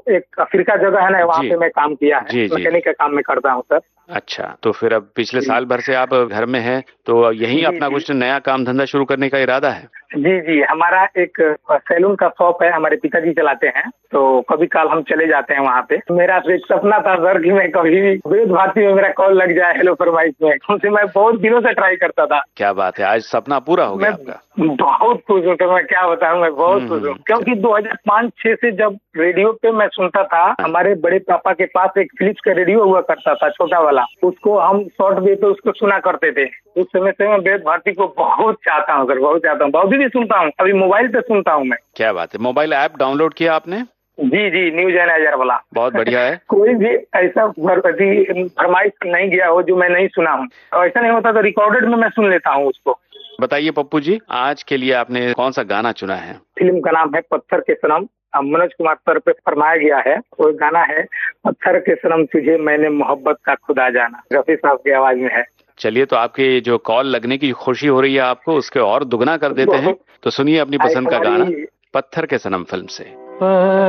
एक अफ्रीका जगह है ना, वहाँ जी पे मैं काम किया है। जी जी। मैकेनिक का काम मैं करता हूँ सर। अच्छा, तो फिर अब पिछले जी साल भर से आप घर में हैं, तो यहीं जी अपना जी कुछ नया काम धंधा शुरू करने का इरादा है? जी जी, हमारा एक सैलून का शॉप है, हमारे पिताजी चलाते हैं, तो कभी काल हम चले जाते हैं वहाँ पे। मेरा एक सपना था सर कि मैं कभी भी वेद भारती में मेरा कॉल लग जाए, हेलो फरमाइश में, उनसे मैं बहुत दिनों से ट्राई करता था। क्या बात है, आज सपना पूरा हो मैं गया आपका। बहुत खुश हूँ सर, मैं क्या बताऊँ, मैं बहुत खुश हूँ, क्योंकि 2005-6 से जब रेडियो पे मैं सुनता था, हमारे बड़े पापा के पास एक फिलिप्स का रेडियो हुआ करता था, छोटा वाला, उसको हम शॉर्ट वेव पे उसको सुना करते थे। उस समय से मैं वेद भारती को बहुत चाहता हूँ सर, बहुत चाहता हूँ, अभी भी सुनता हूँ, अभी मोबाइल पे सुनता हूँ मैं। क्या बात है, मोबाइल ऐप डाउनलोड किया आपने? जी जी, न्यूज एनालाइजर वाला। बहुत बढ़िया है। कोई भी ऐसा फरमाइश नहीं गया हो जो मैं नहीं सुना हूँ, और ऐसा नहीं होता तो रिकॉर्डेड में मैं सुन लेता हूँ उसको। बताइए पप्पू जी, आज के लिए आपने कौन सा गाना चुना है? फिल्म का नाम है पत्थर के सनम। मनोज कुमार सर पे फरमाया गया है, वो गाना है पत्थर के सनम तुझे मैंने मोहब्बत का खुदा जाना, रफी साहब की आवाज में है। चलिए, तो आपके जो कॉल लगने की खुशी हो रही है आपको, उसके और दुगना कर देते हैं। तो सुनिए अपनी पसंद का गाना, हमारी पत्थर के सनम फिल्म से।